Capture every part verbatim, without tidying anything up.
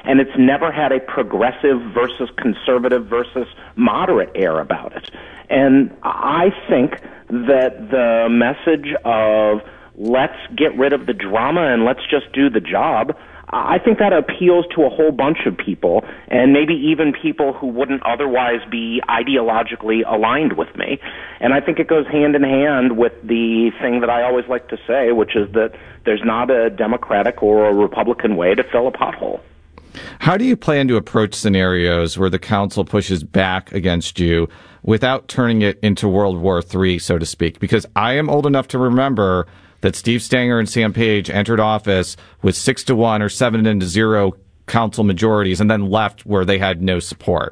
and it's never had a progressive versus conservative versus moderate air about it. And I think that the message of let's get rid of the drama and let's just do the job, I think that appeals to a whole bunch of people, and maybe even people who wouldn't otherwise be ideologically aligned with me. And I think it goes hand in hand with the thing that I always like to say, which is that there's not a Democratic or a Republican way to fill a pothole. How do you plan to approach scenarios where the council pushes back against you without turning it into World War Three, so to speak? Because I am old enough to remember that Steve Stenger and Sam Page entered office with six to one or seven to zero council majorities and then left where they had no support.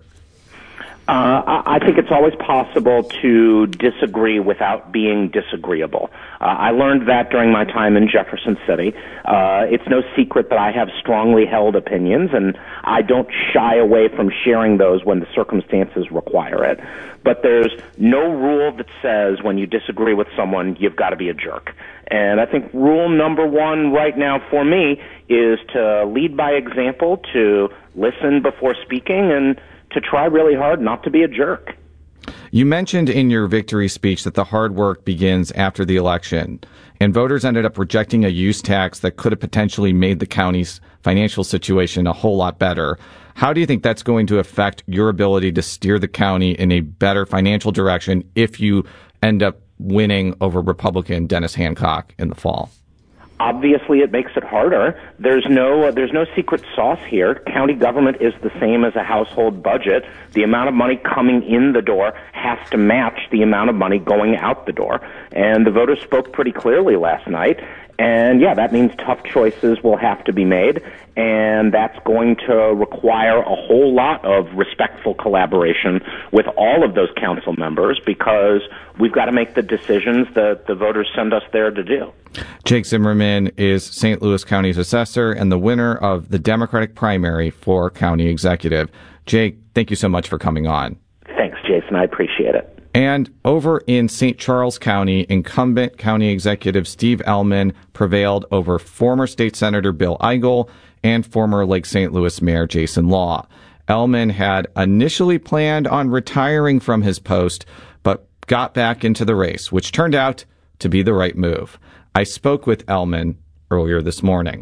Uh, I think it's always possible to disagree without being disagreeable. Uh, I learned that during my time in Jefferson City. Uh, it's no secret that I have strongly held opinions, and I don't shy away from sharing those when the circumstances require it. But there's no rule that says when you disagree with someone, you've got to be a jerk. And I think rule number one right now for me is to lead by example, to listen before speaking, and to try really hard not to be a jerk. You mentioned in your victory speech that the hard work begins after the election, and voters ended up rejecting a use tax that could have potentially made the county's financial situation a whole lot better. How do you think that's going to affect your ability to steer the county in a better financial direction if you end up winning over Republican Dennis Hancock in the fall? Obviously, it makes it harder. There's no uh, there's no secret sauce here. County government is the same as a household budget. The amount of money coming in the door has to match the amount of money going out the door. And the voters spoke pretty clearly last night. And yeah, that means tough choices will have to be made, and that's going to require a whole lot of respectful collaboration with all of those council members, because we've got to make the decisions that the voters send us there to do. Jake Zimmerman is Saint Louis County's assessor and the winner of the Democratic primary for county executive. Jake, thank you so much for coming on. Thanks, Jason. I appreciate it. And over in Saint Charles County, incumbent county executive Steve Ehlmann prevailed over former state senator Bill Eigel and former Lake Saint Louis Mayor Jason Law. Ehlmann had initially planned on retiring from his post, but got back into the race, which turned out to be the right move. I spoke with Ehlmann earlier this morning.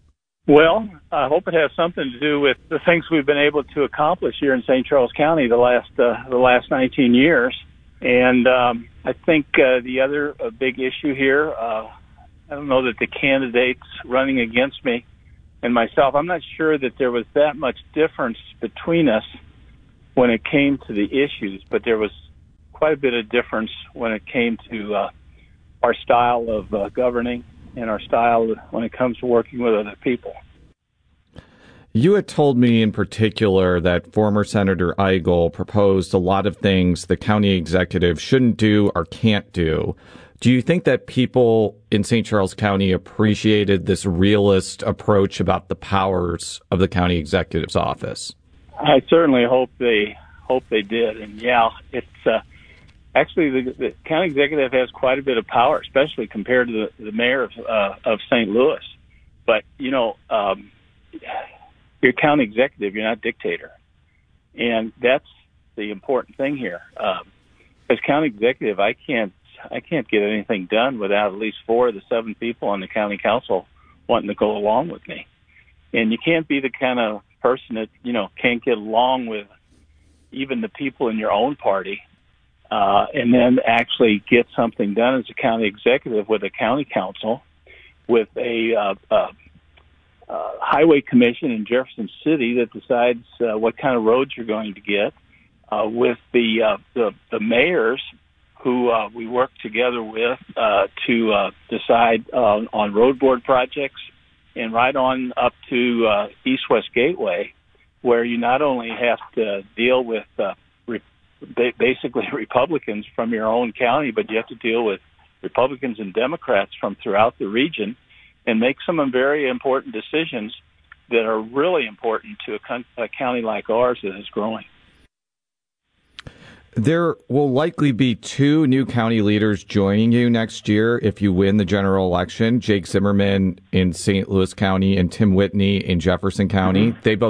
Well, I hope it has something to do with the things we've been able to accomplish here in Saint Charles County the last uh, the last nineteen years. And um, I think uh, the other uh, big issue here, uh, I don't know that the candidates running against me and myself, I'm not sure that there was that much difference between us when it came to the issues, but there was quite a bit of difference when it came to uh, our style of uh, governing and our style when it comes to working with other people. You had told me in particular that former Senator Eigel proposed a lot of things the county executive shouldn't do or can't do. Do you think that people in Saint Charles County appreciated this realist approach about the powers of the county executive's office? I certainly hope they hope they did. And yeah, it's uh, actually the, the county executive has quite a bit of power, especially compared to the, the mayor of, uh, of Saint Louis. But, you know, um, you're county executive, you're not dictator. And that's the important thing here. Um, as county executive, I can't I can't get anything done without at least four of the seven people on the county council wanting to go along with me. And you can't be the kind of person that, you know, can't get along with even the people in your own party uh, and then actually get something done as a county executive with a county council, with a uh, uh, uh, highway commission in Jefferson City that decides uh, what kind of roads you're going to get, uh, with the, uh, the the mayors who uh, we work together with uh, to uh, decide uh, on road board projects, and right on up to uh, East-West Gateway, where you not only have to deal with uh, re- basically Republicans from your own county, but you have to deal with Republicans and Democrats from throughout the region and make some very important decisions that are really important to a, con- a county like ours that is growing. There will likely be two new county leaders joining you next year if you win the general election, Jake Zimmerman in Saint Louis County and Tim Whitney in Jefferson County. Mm-hmm. They both